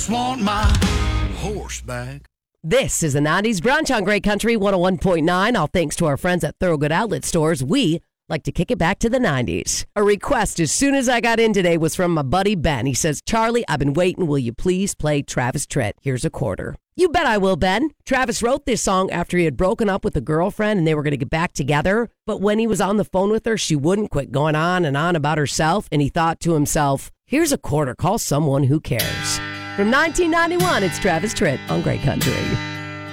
just want my horse back. This is the 90s brunch on Great Country 101.9. All thanks to our friends at Thorogood Outlet Stores. We like to kick it back to the 90s. A request as soon as I got in today was from my buddy Ben. He says, Charlie, I've been waiting. Will you please play Travis Tritt? Here's a quarter. You bet I will, Ben. Travis wrote this song after he had broken up with a girlfriend and they were going to get back together. But when he was on the phone with her, she wouldn't quit going on and on about herself. And he thought to himself, here's a quarter. Call someone who cares. From 1991, it's Travis Tritt on Great Country.